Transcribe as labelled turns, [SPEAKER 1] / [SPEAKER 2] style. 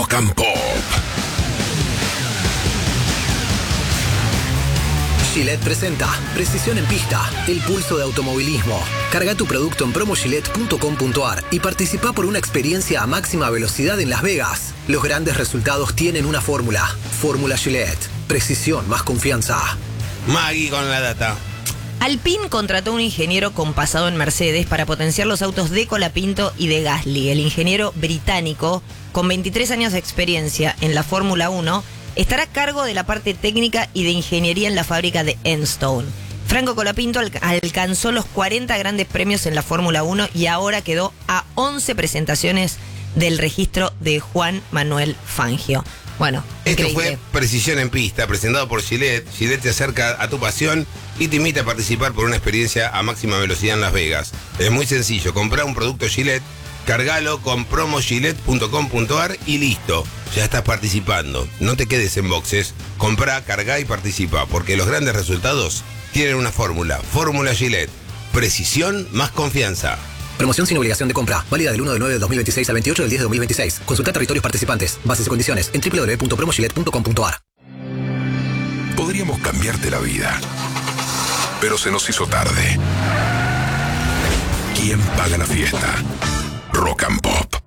[SPEAKER 1] Rock and Pop.
[SPEAKER 2] Gillette presenta Precisión en Pista, el pulso de automovilismo. Carga tu producto en promogillette.com.ar y participa por una experiencia a máxima velocidad en Las Vegas. Los grandes resultados tienen una fórmula. Fórmula Gillette. Precisión más confianza.
[SPEAKER 3] Maggie con la data.
[SPEAKER 4] Alpine contrató un ingeniero con pasado en Mercedes para potenciar los autos de Colapinto y de Gasly. El ingeniero británico, con 23 años de experiencia en la Fórmula 1, estará a cargo de la parte técnica y de ingeniería en la fábrica de Enstone. Franco Colapinto alcanzó los 40 grandes premios en la Fórmula 1 y ahora quedó a 11 presentaciones del registro de Juan Manuel Fangio. Bueno,
[SPEAKER 3] Esto
[SPEAKER 4] increíble.
[SPEAKER 3] fue Precisión en Pista, presentado por Gillette. Gillette te acerca a tu pasión y te invita a participar por una experiencia a máxima velocidad en Las Vegas. Es muy sencillo, compra un producto Gillette, cargalo con promogillette.com.ar y listo, ya estás participando. No te quedes en boxes, comprá, cargá y participa, porque los grandes resultados tienen una fórmula. Fórmula Gillette, precisión más confianza.
[SPEAKER 2] Promoción sin obligación de compra. Válida del 1 de 9 de 2026 al 28 del 10 de 2026. Consulta territorios participantes. Bases y condiciones en www.promogillette.com.ar.
[SPEAKER 1] Podríamos cambiarte la vida, pero se nos hizo tarde. ¿Quién paga la fiesta? Rock and Pop.